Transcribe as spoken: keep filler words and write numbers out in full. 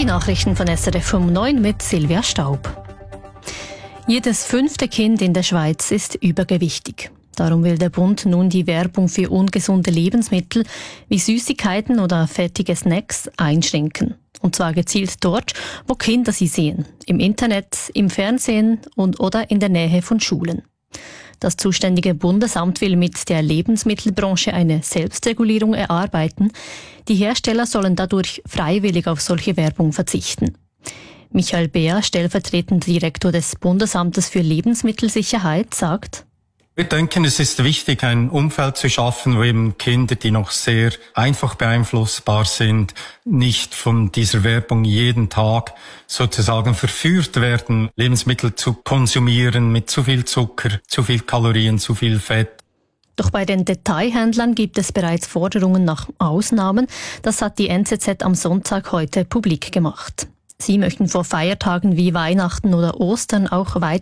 Nachrichten von S R F um neun mit Silvia Staub. Jedes fünfte Kind in der Schweiz ist übergewichtig. Darum will der Bund nun die Werbung für ungesunde Lebensmittel wie Süßigkeiten oder fertige Snacks einschränken. Und zwar gezielt dort, wo Kinder sie sehen. Im Internet, im Fernsehen und oder in der Nähe von Schulen. Das zuständige Bundesamt will mit der Lebensmittelbranche eine Selbstregulierung erarbeiten. Die Hersteller sollen dadurch freiwillig auf solche Werbung verzichten. Michael Beer, stellvertretender Direktor des Bundesamtes für Lebensmittelsicherheit, sagt: Wir denken, es ist wichtig, ein Umfeld zu schaffen, wo eben Kinder, die noch sehr einfach beeinflussbar sind, nicht von dieser Werbung jeden Tag sozusagen verführt werden, Lebensmittel zu konsumieren mit zu viel Zucker, zu viel Kalorien, zu viel Fett. Doch bei den Detailhändlern gibt es bereits Forderungen nach Ausnahmen. Das hat die N Z Z am Sonntag heute publik gemacht. Sie möchten vor Feiertagen wie Weihnachten oder Ostern auch weiter